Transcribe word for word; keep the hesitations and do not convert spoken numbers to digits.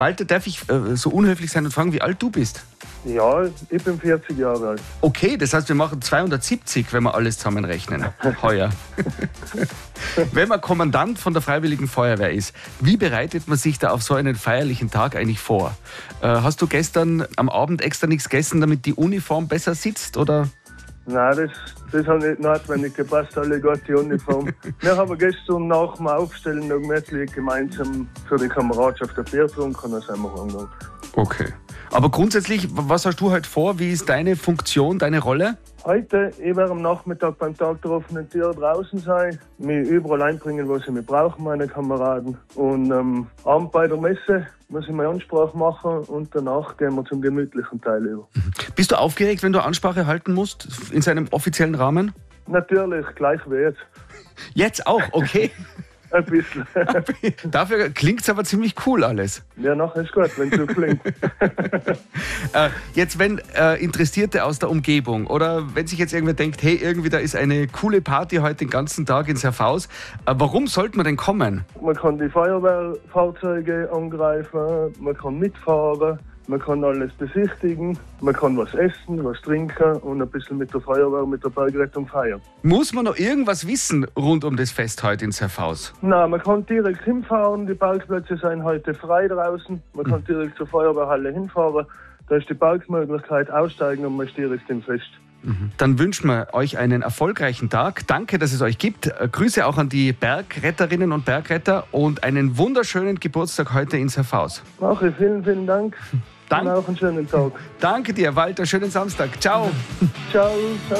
Walter, darf ich äh, so unhöflich sein und fragen, wie alt du bist? Ja, ich bin vierzig Jahre alt. Okay, das heißt, wir machen zweihundertsiebzig, wenn wir alles zusammenrechnen, heuer. Wenn man Kommandant von der Freiwilligen Feuerwehr ist, wie bereitet man sich da auf so einen feierlichen Tag eigentlich vor? Äh, hast du gestern am Abend extra nichts gegessen, damit die Uniform besser sitzt, oder? Nein, das, das hat nicht notwendig gepasst, alle gut die Uniform. Wir haben gestern nach dem Aufstellen noch gemütlich gemeinsam für die Kameradschaft ein Bier getrunken und dann sind wir heimgegangen. Okay. Aber grundsätzlich, was hast du heute vor? Wie ist deine Funktion, deine Rolle? Heute, ich werde am Nachmittag beim Tag der offenen Tür draußen sein, mich überall einbringen, wo sie mich brauchen, meine Kameraden. Und am Abend bei der Messe muss ich meine Ansprache machen und danach gehen wir zum gemütlichen Teil über. Bist du aufgeregt, wenn du Ansprache halten musst, in seinem offiziellen Rahmen? Natürlich, gleich wie jetzt. Jetzt auch, okay. Ein bisschen. Dafür klingt es aber ziemlich cool alles. Ja, nachher ist gut, wenn es so klingt. äh, jetzt, wenn äh, Interessierte aus der Umgebung oder wenn sich jetzt irgendwer denkt, hey, irgendwie da ist eine coole Party heute den ganzen Tag in Serfaus, äh, warum sollte man denn kommen? Man kann die Feuerwehrfahrzeuge angreifen, man kann mitfahren, man kann alles besichtigen, man kann was essen, was trinken und ein bisschen mit der Feuerwehr, mit der Bergrettung feiern. Muss man noch irgendwas wissen rund um das Fest heute in Serfaus? Nein, man kann direkt hinfahren, die Parkplätze sind heute frei draußen, man kann direkt zur Feuerwehrhalle hinfahren, da ist die Parkmöglichkeit, aussteigen und man ist direkt im Fest. Dann wünschen wir euch einen erfolgreichen Tag. Danke, dass es euch gibt. Grüße auch an die Bergretterinnen und Bergretter und einen wunderschönen Geburtstag heute in Serfaus. Mache, vielen, vielen Dank. Dank. Und auch einen schönen Tag. Danke dir, Walter. Schönen Samstag. Ciao. Ciao. Ciao.